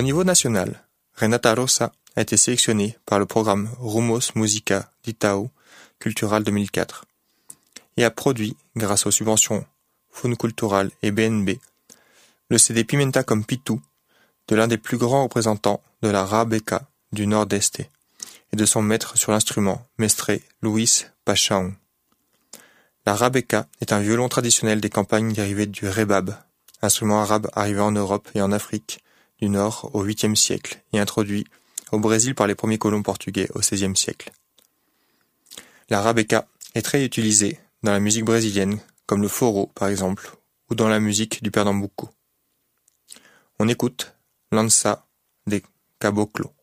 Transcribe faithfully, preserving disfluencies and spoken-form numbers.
Au niveau national, Renata Rosa a été sélectionnée par le programme Rumos Musica d'Itaú Cultural deux mille quatre et a produit, grâce aux subventions Fund Cultural et B N B, le C D Pimenta com Pitu de l'un des plus grands représentants de la Rabeca du Nord-Est et de son maître sur l'instrument, Mestre Luis Pachaun. La Rabeca est un violon traditionnel des campagnes dérivé du rebab, instrument arabe arrivé en Europe et en Afrique du Nord au huitième siècle et introduit au Brésil par les premiers colons portugais au seizième siècle. La Rabeca est très utilisée dans la musique brésilienne, comme le forró par exemple, ou dans la musique du Pernambuco. On écoute Lança de Caboclo.